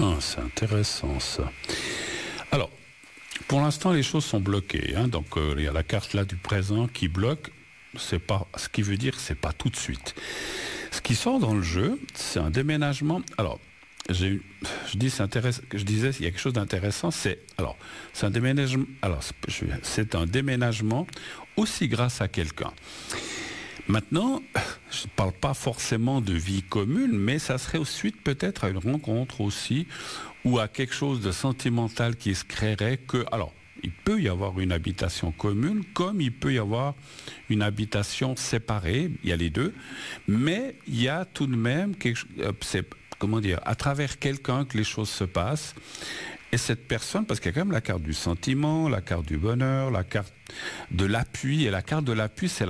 Ah, c'est intéressant ça. Alors, pour l'instant, les choses sont bloquées. Donc, il y a la carte là du présent qui bloque. C'est pas, ce qui veut dire que c'est pas tout de suite. Ce qui sort dans le jeu, c'est un déménagement. Alors, je disais, il y a quelque chose d'intéressant. C'est un déménagement. Alors, c'est un déménagement aussi grâce à quelqu'un. Maintenant, je ne parle pas forcément de vie commune, mais ça serait suite peut-être à une rencontre aussi, ou à quelque chose de sentimental qui se créerait que... Alors, il peut y avoir une habitation commune, comme il peut y avoir une habitation séparée, il y a les deux, mais il y a tout de même à travers quelqu'un que les choses se passent. Et cette personne, parce qu'il y a quand même la carte du sentiment, la carte du bonheur, la carte de l'appui, et la carte de l'appui, c'est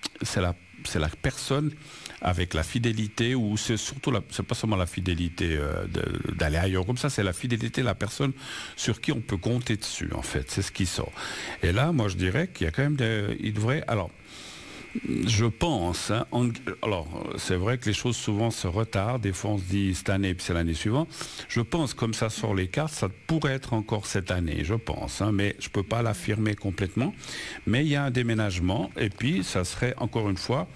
la personne avec la fidélité, ou c'est surtout, c'est pas seulement la fidélité d'aller ailleurs comme ça, c'est la fidélité de la personne sur qui on peut compter dessus, en fait, c'est ce qui sort. Et là, moi je dirais qu'il y a quand même il devrait, alors, je pense, alors c'est vrai que les choses souvent se retardent, des fois on se dit cette année puis c'est l'année suivante, je pense comme ça sort les cartes, ça pourrait être encore cette année, je pense, mais je peux pas l'affirmer complètement, mais il y a un déménagement, et puis ça serait encore une fois,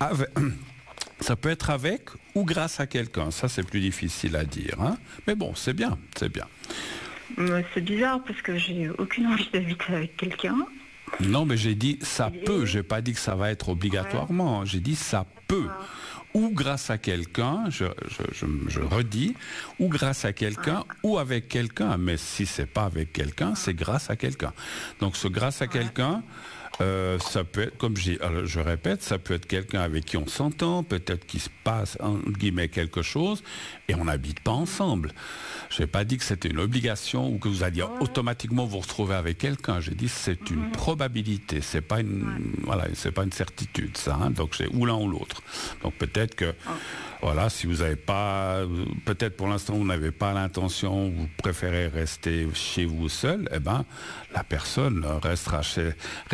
ça peut être avec ou grâce à quelqu'un, ça c'est plus difficile à dire, mais bon, c'est bien, c'est bien. C'est bizarre parce que j'ai aucune envie d'habiter avec quelqu'un. Non, mais j'ai dit ça peut, j'ai pas dit que ça va être obligatoirement, j'ai dit ça peut. Ou grâce à quelqu'un, je redis, ou grâce à quelqu'un, ou avec quelqu'un, mais si c'est pas avec quelqu'un, c'est grâce à quelqu'un. Donc ce grâce à quelqu'un, ça peut être, comme je répète, ça peut être quelqu'un avec qui on s'entend, peut-être qu'il se passe, entre guillemets, quelque chose, et on n'habite pas ensemble. Je n'ai pas dit que c'était une obligation ou que vous alliez automatiquement vous retrouver avec quelqu'un. J'ai dit que c'est une probabilité, c'est pas c'est pas une certitude, ça. Donc c'est ou l'un ou l'autre. Donc peut-être que, voilà, si vous n'avez pas, peut-être pour l'instant vous n'avez pas l'intention, vous préférez rester chez vous seul, eh ben la personne restera chez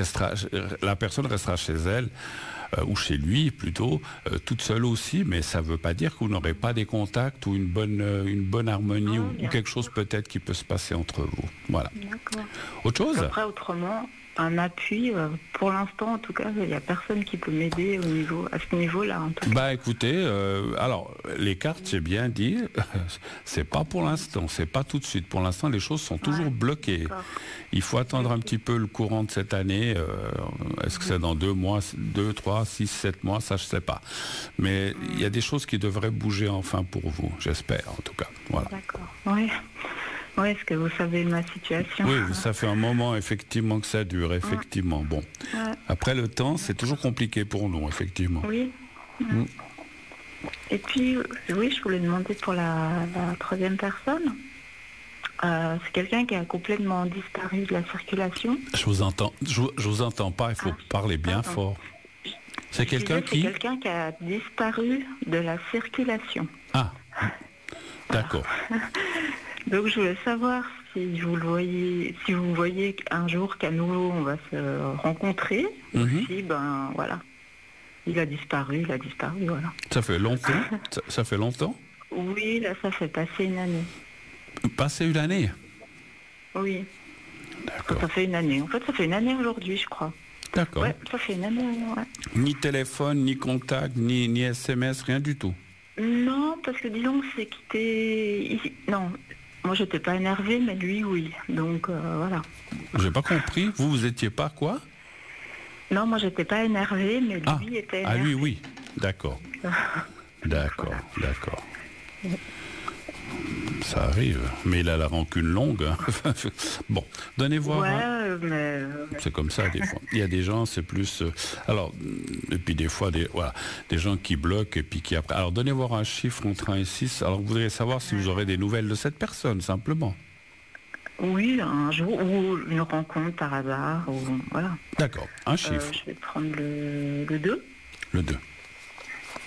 elle, ou chez lui plutôt, toute seule aussi, mais ça ne veut pas dire que vous n'aurez pas des contacts ou une bonne harmonie ou quelque chose peut-être qui peut se passer entre vous. Voilà. D'accord. Autre chose ? Après, autrement, un appui, pour l'instant en tout cas, il n'y a personne qui peut m'aider à ce niveau-là. En tout cas. Bah écoutez, alors les cartes, j'ai bien dit, c'est pas pour l'instant, c'est pas tout de suite. Pour l'instant, les choses sont toujours bloquées. D'accord. Il faut attendre un petit peu le courant de cette année. Est-ce que c'est dans 2 mois, 2, 3, 6, 7 mois, ça je sais pas. Mais il y a des choses qui devraient bouger enfin pour vous, j'espère en tout cas. Voilà. D'accord. Oui. Oui, est-ce que vous savez ma situation ? Oui, ça fait un moment effectivement que ça dure, effectivement. Bon. Après le temps, c'est toujours compliqué pour nous, effectivement. Oui. Et puis, oui, je voulais demander pour la troisième personne. C'est quelqu'un qui a complètement disparu de la circulation. Je vous entends pas, il faut parler bien fort. C'est quelqu'un qui... C'est quelqu'un qui a disparu de la circulation. Ah, d'accord. Donc je voulais savoir si vous voyez un jour qu'à nouveau on va se rencontrer, ou si voilà. Il a disparu, voilà. Ça fait longtemps ça fait longtemps ? Oui, là ça fait passer une année. Passer une année ? Oui. D'accord. Ça fait une année. En fait, ça fait une année aujourd'hui, je crois. D'accord. Ouais, ça fait une année, ouais. Ni téléphone, ni contact, ni SMS, rien du tout ? Non, parce que disons que c'est quitté ici. Non, moi j'étais pas énervée, mais lui oui. Donc voilà. J'ai pas compris. Vous étiez pas quoi ? Non, moi j'étais pas énervée, mais lui était énervé. Ah lui oui. D'accord. D'accord. Ça arrive, mais il a la rancune longue. Bon, donnez voir. Ouais, mais... C'est comme ça, des fois. Il y a des gens, c'est plus... alors, et puis des fois, des gens qui bloquent et puis qui après... Alors, donnez voir un chiffre entre 1 et 6. Alors, vous voudriez savoir si vous aurez des nouvelles de cette personne, simplement. Oui, un jour, ou une rencontre par hasard, ou voilà. D'accord, un chiffre. Je vais prendre le 2. Le 2.